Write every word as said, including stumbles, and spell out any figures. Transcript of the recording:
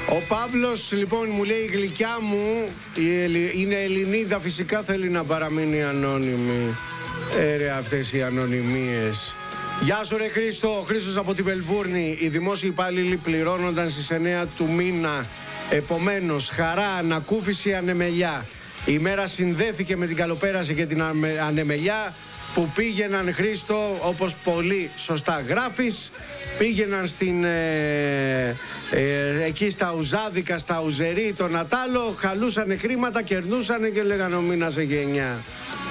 Ο Παύλος λοιπόν μου λέει: η γλυκιά μου είναι Ελληνίδα, φυσικά θέλει να παραμείνει ανώνυμη. Ε, ρε, αυτές οι ανωνυμίες. Γεια σου ρε Χρήστο, Χρήστος από την Βελβούρνη. Οι δημόσιοι υπάλληλοι πληρώνονταν στις εννέα του μήνα. Επομένως, χαρά, ανακούφιση, ανεμελιά. Η μέρα συνδέθηκε με την καλοπέραση και την ανεμελιά που πήγαιναν, Χρήστο, όπως πολύ σωστά γράφεις, πήγαιναν στην, ε, ε, εκεί στα Ουζάδικα, στα Ουζερί, τον Ατάλο, χαλούσανε χρήματα, κερνούσανε και λέγανε ο μήνας σε γενιά.